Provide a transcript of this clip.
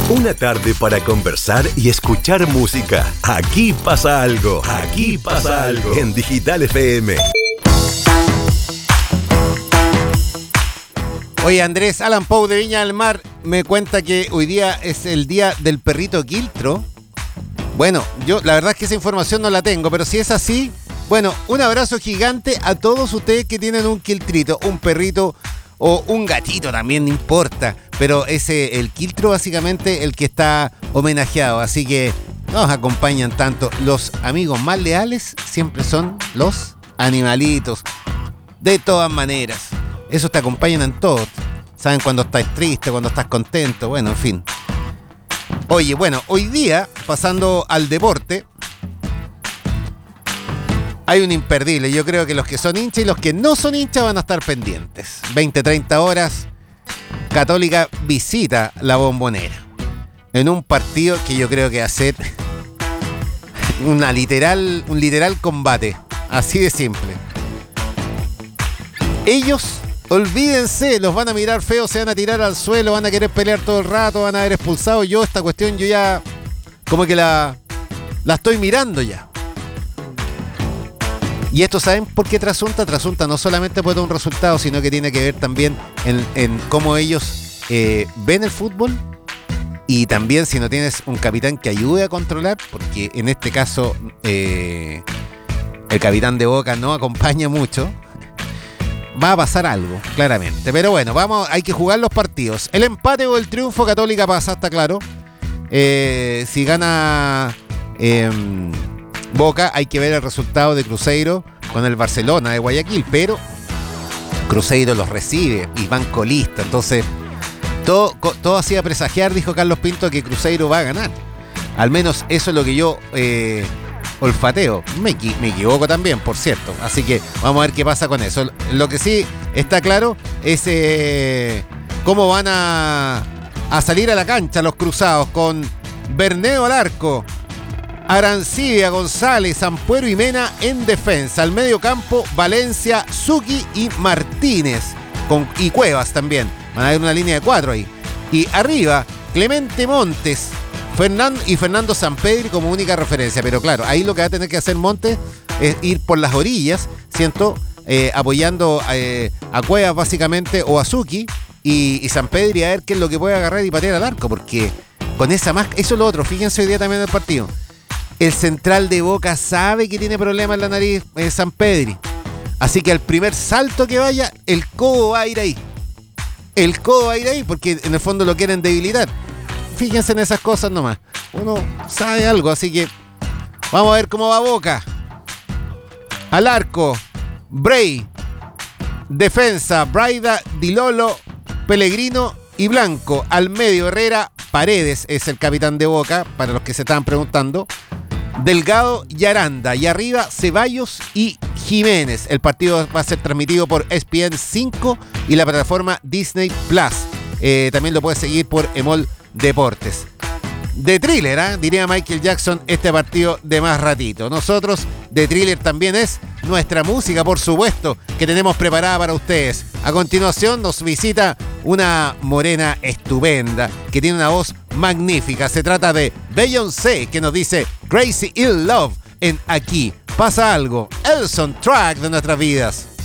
Una tarde para conversar y escuchar música. Aquí pasa algo. Aquí pasa algo. En Digital FM. Oye, Andrés, Alan Pou de Viña del Mar me cuenta que hoy día es el día del perrito quiltro. Bueno, yo la verdad es que esa información no la tengo, pero si es así, bueno, un abrazo gigante a todos ustedes que tienen un quiltrito, un perrito o un gatito también, no importa. Pero el quiltro básicamente el que está homenajeado, así que nos acompañan tanto. Los amigos más leales siempre son los animalitos, de todas maneras. Esos te acompañan en todo. Saben cuando estás triste, cuando estás contento, bueno, en fin. Oye, bueno, hoy día, pasando al deporte, hay un imperdible. Yo creo que los que son hinchas y los que no son hinchas van a estar pendientes. 20-30 horas, Católica visita la Bombonera. En un partido que yo creo que va a ser un literal combate. Así de simple. Ellos, olvídense, los van a mirar feos, se van a tirar al suelo, van a querer pelear todo el rato, van a haber expulsado. Yo esta cuestión, yo ya como que la estoy mirando ya. Y esto, ¿saben por qué trasunta? Trasunta no solamente por un resultado, sino que tiene que ver también en cómo ellos ven el fútbol. Y también si no tienes un capitán que ayude a controlar, porque en este caso el capitán de Boca no acompaña mucho, va a pasar algo, claramente. Pero bueno, hay que jugar los partidos. El empate o el triunfo, Católica pasa, está claro. Si gana Boca, hay que ver el resultado de Cruzeiro con el Barcelona de Guayaquil. Pero Cruzeiro los recibe y van colistas. Entonces, todo hacía presagiar, dijo Carlos Pinto, que Cruzeiro va a ganar. Al menos eso es lo que yo olfateo. Me equivoco también, por cierto. Así que vamos a ver qué pasa con eso. Lo que sí está claro es cómo van a salir a la cancha los cruzados, con Berneo al arco, Arancibia, González, Ampuero y Mena en defensa. Al medio campo, Valencia, Zucchi y Martínez. Y Cuevas también. Van a haber una línea de 4 ahí. Y arriba, Clemente Montes y Fernando Sampedri como única referencia. Pero claro, ahí lo que va a tener que hacer Montes es ir por las orillas, siento, apoyando a Cuevas básicamente, o a Zucchi, y Sampedri, a ver qué es lo que puede agarrar y patear al arco, porque con esa más, eso es lo otro. Fíjense hoy día también en el partido. El central de Boca sabe que tiene problemas en la nariz, Sampedri. Así que al primer salto que vaya, el codo va a ir ahí. El codo va a ir ahí porque en el fondo lo quieren debilitar. Fíjense en esas cosas nomás. Uno sabe algo, así que vamos a ver cómo va Boca. Al arco, Bray. Defensa, Braida, Di Lolo, Pellegrino y Blanco. Al medio, Herrera, Paredes es el capitán de Boca, para los que se estaban preguntando. Delgado y Aranda. Y arriba, Ceballos y Jiménez. El partido va a ser transmitido por ESPN 5 y la plataforma Disney Plus. También lo puedes seguir por Emol Deportes. De thriller, diría Michael Jackson, este partido de más ratito. Nosotros, de thriller también es nuestra música, por supuesto, que tenemos preparada para ustedes. A continuación nos visita una morena estupenda, que tiene una voz magnífica. Se trata de Beyoncé, que nos dice Crazy in Love en Aquí Pasa Algo, el soundtrack de nuestras vidas.